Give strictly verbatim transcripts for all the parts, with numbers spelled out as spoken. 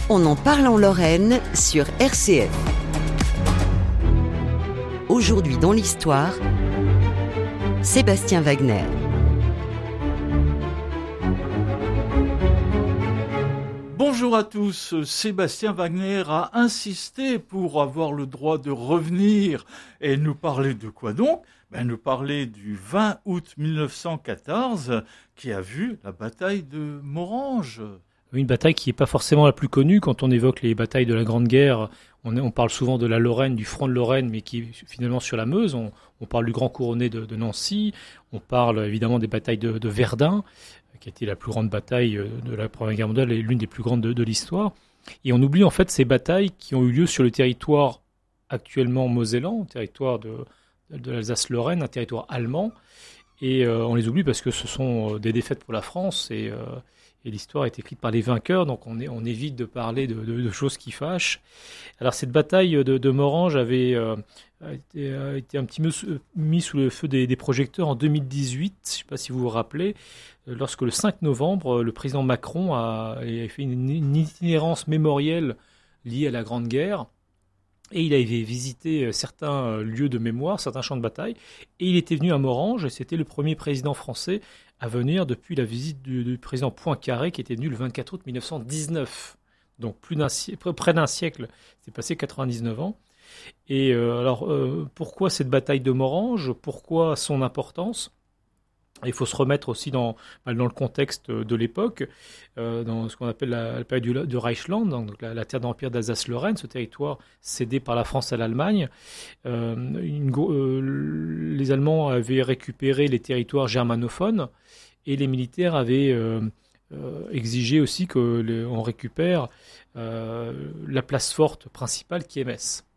On en parle en Lorraine sur R C F. Aujourd'hui dans l'histoire, Sébastien Wagner. Bonjour à tous, Sébastien Wagner a insisté pour avoir le droit de revenir et nous parler de quoi donc ? Ben, nous parler du vingt août mille neuf cent quatorze qui a vu la bataille de Morhange. Une bataille qui n'est pas forcément la plus connue. Quand on évoque les batailles de la Grande Guerre, on, est, on parle souvent de la Lorraine, du front de Lorraine, mais qui est finalement sur la Meuse. On, on parle du Grand Couronné de, de Nancy, on parle évidemment des batailles de, de Verdun, qui a été la plus grande bataille de la Première Guerre mondiale et l'une des plus grandes de, de l'histoire. Et on oublie en fait ces batailles qui ont eu lieu sur le territoire actuellement mosellan, territoire de, de l'Alsace-Lorraine, un territoire allemand. Et euh, on les oublie parce que ce sont des défaites pour la France et... Euh, Et l'histoire est écrite par les vainqueurs, donc on, est, on évite de parler de, de, de choses qui fâchent. Alors cette bataille de, de Morhange avait euh, été, a été un petit peu mise sous le feu des, des projecteurs en deux mille dix-huit. Je ne sais pas si vous vous rappelez, lorsque le cinq novembre, le président Macron a, a fait une, une itinérance mémorielle liée à la Grande Guerre. Et il avait visité certains lieux de mémoire, certains champs de bataille. Et il était venu à Morhange, et c'était le premier président français à venir depuis la visite du, du président Poincaré, qui était venu le vingt-quatre août mille neuf cent dix-neuf. Donc plus d'un, près d'un siècle, c'est passé quatre-vingt-dix-neuf ans. Et euh, alors, euh, pourquoi cette bataille de Morhange ? Pourquoi son importance ? Il faut se remettre aussi dans, dans le contexte de l'époque, euh, dans ce qu'on appelle la, la période du, du Reichsland, donc la, la terre d'empire d'Alsace-Lorraine, ce territoire cédé par la France à l'Allemagne. Euh, une, euh, les Allemands avaient récupéré les territoires germanophones et les militaires avaient euh, euh, exigé aussi qu'on récupère euh, la place forte principale qui est Metz.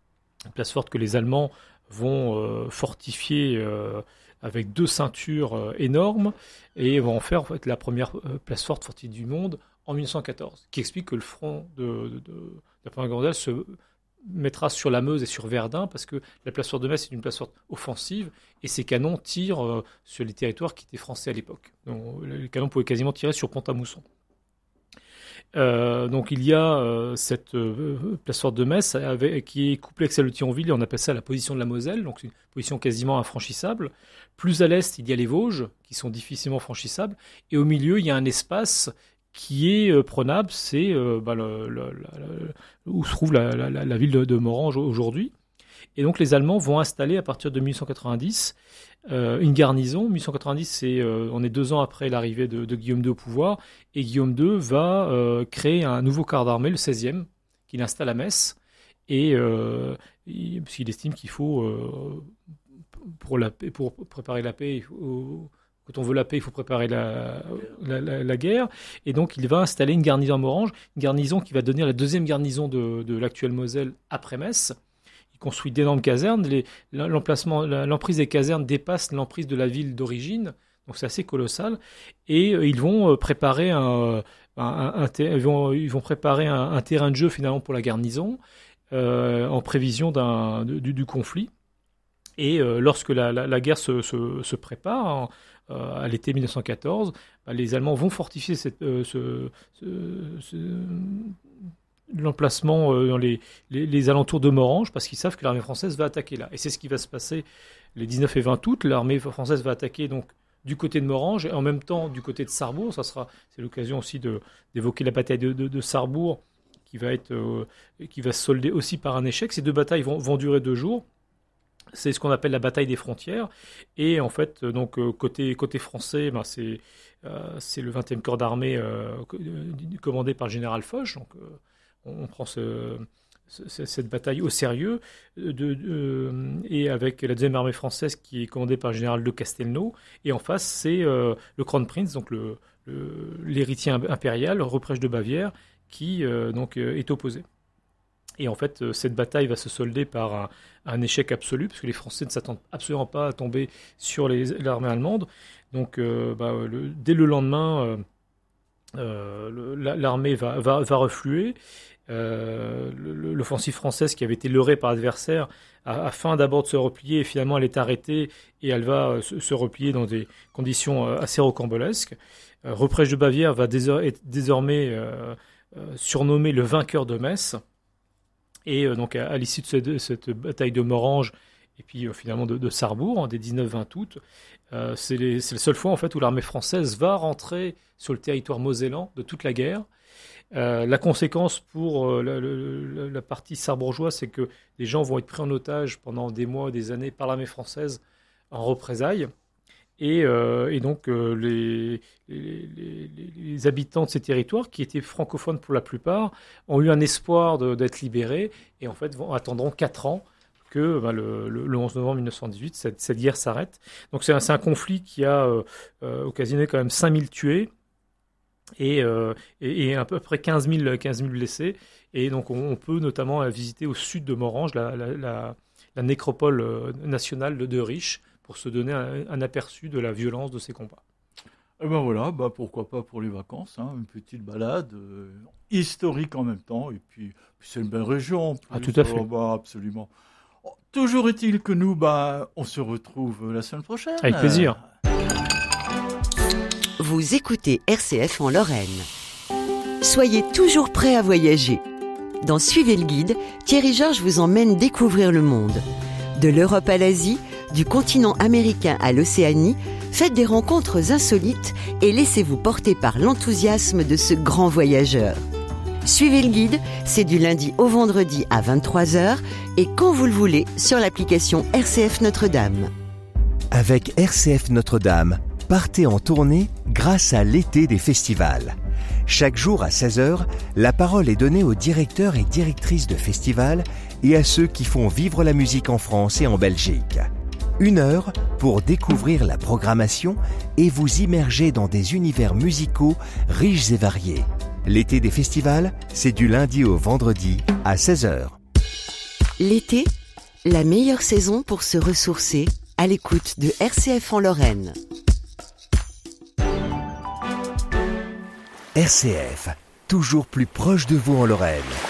La place forte que les Allemands vont euh, fortifier euh, avec deux ceintures euh, énormes, et vont en faire en fait, la première euh, place forte fortifiée du monde en mille neuf cent quatorze, qui explique que le front de, de, de, de la Première Guerre mondiale se mettra sur la Meuse et sur Verdun, parce que la place forte de Metz est une place forte offensive, et ces canons tirent euh, sur les territoires qui étaient français à l'époque. Donc, les canons pouvaient quasiment tirer sur Pont-à-Mousson. Euh, donc il y a euh, cette euh, place forte de Metz avec, qui est couplée avec celle de Thionville, et on appelle ça la position de la Moselle, donc c'est une position quasiment infranchissable. Plus à l'est, il y a les Vosges, qui sont difficilement franchissables, et au milieu, il y a un espace qui est euh, prenable, c'est euh, bah, le, le, le, où se trouve la, la, la ville de, de Morhange aujourd'hui. Et donc les Allemands vont installer à partir de mille huit cent quatre-vingt-dix euh, une garnison. mille huit cent quatre-vingt-dix, c'est, euh, on est deux ans après l'arrivée de, de Guillaume deux au pouvoir, et Guillaume deux va euh, créer un nouveau corps d'armée, le seizième, qu'il installe à Metz, et euh, il, parce qu'il estime qu'il faut, euh, pour, la paix, pour préparer la paix, il faut, quand on veut la paix, il faut préparer la, la, la, la guerre, et donc il va installer une garnison à Morhange, une garnison qui va devenir la deuxième garnison de, de l'actuelle Moselle après Metz. Construit d'énormes casernes, les, l'emplacement, l'emprise des casernes dépasse l'emprise de la ville d'origine, donc c'est assez colossal. Et euh, ils vont préparer un, un, un, un ils vont, ils vont préparer un, un terrain de jeu finalement pour la garnison euh, en prévision d'un, du, du conflit. Et euh, lorsque la, la, la guerre se, se, se prépare, hein, euh, à l'été mille neuf cent quatorze, bah, les Allemands vont fortifier cette, euh, ce, ce, ce l'emplacement dans les, les, les alentours de Morhange, parce qu'ils savent que l'armée française va attaquer là. Et c'est ce qui va se passer les dix-neuf et vingt août. L'armée française va attaquer donc du côté de Morhange et en même temps du côté de Sarrebourg. Ça sera, c'est l'occasion aussi de, d'évoquer la bataille de, de, de Sarrebourg, qui va être, euh, qui va se solder aussi par un échec. Ces deux batailles vont, vont durer deux jours. C'est ce qu'on appelle la bataille des frontières. Et en fait, donc côté, côté français, ben c'est, euh, c'est le vingtième corps d'armée euh, commandé par le général Foch. Donc, euh, on prend ce, ce, cette bataille au sérieux, de, de, et avec la deuxième armée française qui est commandée par le général de Castelnau, et en face c'est euh, le Kronprinz, donc le, le, l'héritier impérial, Ruprecht de Bavière, qui euh, donc, est opposé. Et en fait, cette bataille va se solder par un, un échec absolu, parce que les Français ne s'attendent absolument pas à tomber sur les, l'armée allemande. Donc, euh, bah, le, dès le lendemain, euh, euh, le, l'armée va, va, va refluer. Euh, l'offensive française qui avait été leurrée par l'adversaire afin d'abord de se replier, et finalement elle est arrêtée et elle va se, se replier dans des conditions assez rocambolesques. Euh, Ruprecht de Bavière va désormais euh, euh, surnommé le vainqueur de Metz. Et euh, donc à, à l'issue de cette, cette bataille de Morhange et puis euh, finalement de, de Sarrebourg, hein, des dix-neuf vingt août, euh, c'est, les, c'est la seule fois en fait où l'armée française va rentrer sur le territoire mosellan de toute la guerre. Euh, la conséquence pour euh, la, la, la partie sarrebourgeoise, c'est que les gens vont être pris en otage pendant des mois, des années par l'armée française en représailles. Et, euh, et donc euh, les, les, les, les habitants de ces territoires, qui étaient francophones pour la plupart, ont eu un espoir de, d'être libérés et en fait vont, attendront quatre ans que ben, le, le, le onze novembre mille neuf cent dix-huit, cette, cette guerre s'arrête. Donc c'est un, c'est un conflit qui a euh, euh, occasionné quand même cinq mille tués. Et, euh, et, et à peu près quinze mille blessés. Et donc, on, on peut notamment visiter au sud de Morhange la, la, la, la nécropole nationale de Deriche pour se donner un, un aperçu de la violence de ces combats. Et ben voilà, bah pourquoi pas pour les vacances, hein, une petite balade euh, historique en même temps. Et puis, puis c'est une belle région. Plus, ah, tout à fait. Oh, bah, absolument. Oh, toujours est-il que nous, bah, on se retrouve la semaine prochaine. Avec plaisir. Vous écoutez R C F en Lorraine. Soyez toujours prêts à voyager. Dans Suivez le guide, Thierry Georges vous emmène découvrir le monde. De l'Europe à l'Asie, du continent américain à l'Océanie, faites des rencontres insolites et laissez-vous porter par l'enthousiasme de ce grand voyageur. Suivez le guide, c'est du lundi au vendredi à vingt-trois heures et quand vous le voulez sur l'application R C F Notre-Dame. Avec R C F Notre-Dame, partez en tournée grâce à l'été des festivals. Chaque jour à seize heures, la parole est donnée aux directeurs et directrices de festivals et à ceux qui font vivre la musique en France et en Belgique. Une heure pour découvrir la programmation et vous immerger dans des univers musicaux riches et variés. L'été des festivals, c'est du lundi au vendredi à seize heures. L'été, la meilleure saison pour se ressourcer à l'écoute de R C F en Lorraine. R C F, toujours plus proche de vous en Lorraine.